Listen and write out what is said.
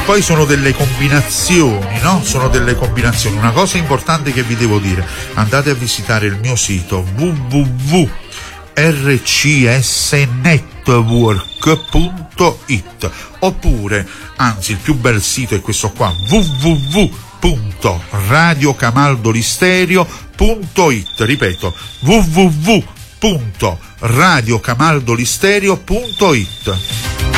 poi sono delle combinazioni, no? Sono delle combinazioni. Una cosa importante che vi devo dire: andate a visitare il mio sito www.rcsnetwork.it, oppure, anzi, il più bel sito è questo qua, www.radiocamaldolistereo.it. ripeto, www.radiocamaldolistereo.it.